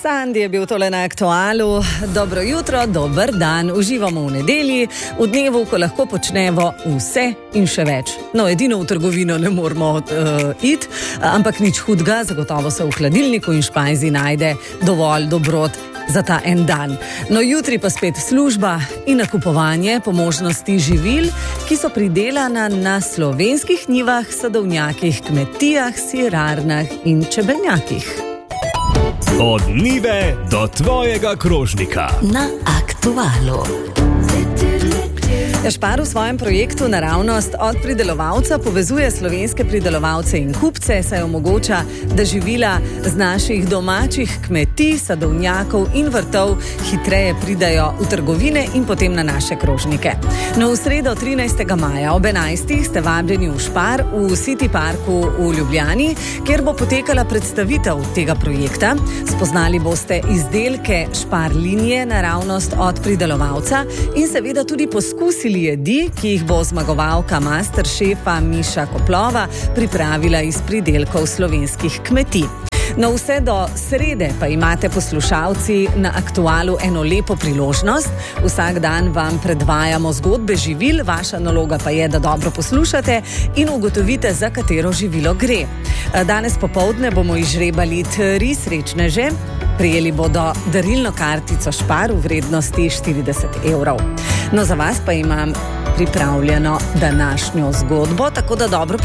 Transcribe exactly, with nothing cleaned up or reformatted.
Sandi je bil tole na Aktualu. Dobro jutro, dober dan. Uživamo v nedelji, v dnevu, ko lahko počnemo vse in še več. No, edino v trgovino ne moramo uh, iti, ampak nič hudega, zagotovo se v hladilniku in špajzi najde dovolj dobrot za ta en dan. No, jutri pa spet služba in nakupovanje po možnosti živil, ki so pridelana na slovenskih njivah, sadovnjakih, kmetijah, sirarnah in čebelnjakih. Od njive do tvojega krožnika. Na Aktualu. Špar v svojem projektu Naravnost od pridelovalca povezuje slovenske pridelovalce in kupce, saj omogoča, da živila z naših domačih kmetij, sadovnjakov in vrtov hitreje pridajo v trgovine in potem na naše krožnike. No, v sredo trinajstega maja ob enajstih ste vabljeni v Špar v City Parku v Ljubljani, kjer bo potekala predstavitev tega projekta. Spoznali boste izdelke Špar linije Naravnost od pridelovalca in seveda tudi poskusili jedi, ki jih bo zmagovalka masterchefa Miša Koplova pripravila iz pridelkov slovenskih kmetij. No, vse do srede pa imate poslušalci na Aktualu eno lepo priložnost. Vsak dan vam predvajamo zgodbe živil, vaša naloga pa je, da dobro poslušate in ugotovite, za katero živilo gre. Danes popoldne bomo izžrebali tri srečneže. Prijeli bodo darilno kartico Špar v vrednosti štirideset evrov. No, za vas pa imam pripravljeno današnjo zgodbo, tako da dobro